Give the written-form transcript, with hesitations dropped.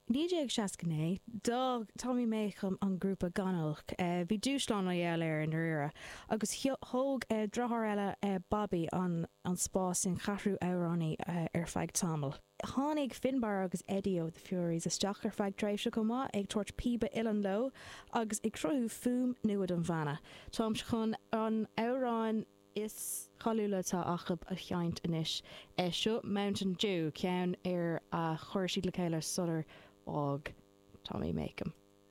Níag seacané dá Tommy mécham an grúpa ganalch bhí dúsláán a dhéal ar an rire agus thóg drothir eile Bobby an spás in chathrú Éireannaí ar feig tamil. Tháinig Finbar agus Eddie ó the Furies isteach ar feig dreibhse go má ag tuairt Piba Ilan Lo agus ag cruthú fum nuad an bhana. Tám chun an Éireán is chaúla tá achab a cheint inis. Seo Mountain Dew ceann ar a chuir siad le chéile sular og Tommy Macom.